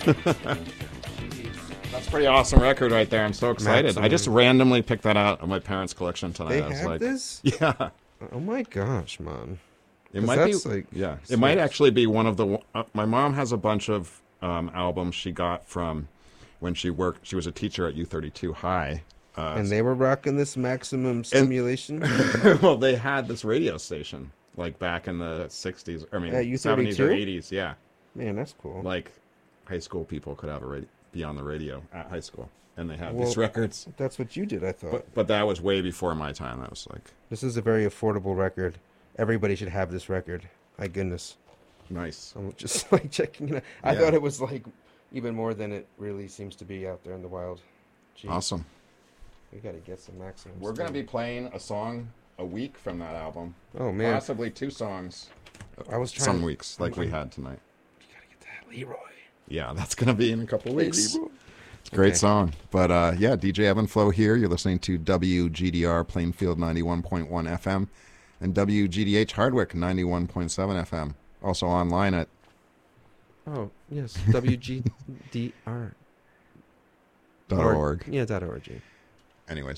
That's a pretty awesome record right there. I'm so excited. Maximum. I just randomly picked that out of my parents' collection tonight. They I was have like, this? Yeah. Oh my gosh, man. It 'Cause might that's be. like Yeah. It so- might actually be one of the. My mom has a bunch of albums she got from when she worked. She was a teacher at U32 High. And they were rocking this maximum stimulation. Well, they had this radio station like back in the 60s. I mean, At 70s or U32? 80s. Yeah. Man, that's cool. Like high school people could have be on the radio at high school, and they have Well, these records. That's what you did, I thought. But that was way before my time. That was like This is a very affordable record. Everybody should have this record. My goodness. nice. I'm just like checking it out. I Yeah. thought it was like even more than it really seems to be out there in the wild. Jeez, Awesome. we gotta get some maximum. We're gonna be playing a song a week from that album. Oh man, Possibly 2 songs I was trying. some weeks, like we had tonight. You gotta get that Leroy. Yeah, that's gonna be in a couple weeks. Leroy. Great Okay. song. But yeah, DJ Evan Flow here. You're listening to WGDR Plainfield 91.1 FM and WGDH Hardwick 91.7 FM. Also online at Oh yes, WGDR. .org. Yeah, .org. Anyways,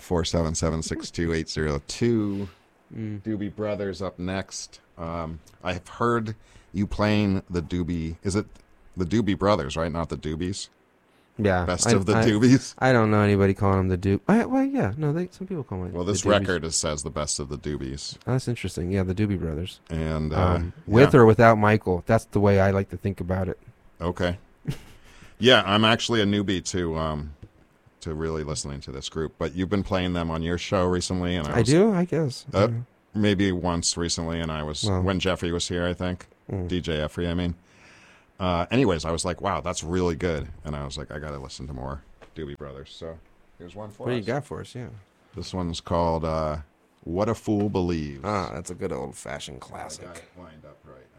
454-776-2802. Mm. Doobie Brothers up next. I've heard you playing the Doobie. Is it the Doobie Brothers, right? Not the Doobies. Yeah, Best of the Doobies. I don't know anybody calling them the Doobie. Well, yeah, no, some people call them. Well, this the Doobies. record says the best of the Doobies. Oh, that's interesting. Yeah, the Doobie Brothers. And With yeah. or without Michael. That's the way I like to think about it. Okay. Yeah, I'm actually a newbie to really listening to this group, but you've been playing them on your show recently, and I do, I guess. Maybe once recently, and I was when Jeffrey was here, I think. DJ Jeffrey, I mean. Anyways, I was like, wow, that's really good, and I was like, I gotta listen to more Doobie Brothers. So here's one for us. What do you got for us? Yeah. This one's called "What a Fool Believes." Ah, that's a good old-fashioned I classic. got it lined up right.